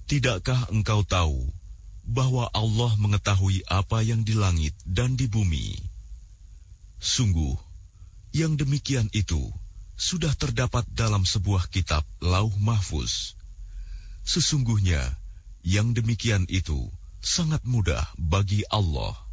Tidakkah engkau tahu bahwa Allah mengetahui apa yang di langit dan di bumi? Sungguh, yang demikian itu sudah terdapat dalam sebuah kitab Lauh Mahfuz. Sesungguhnya, yang demikian itu sangat mudah bagi Allah.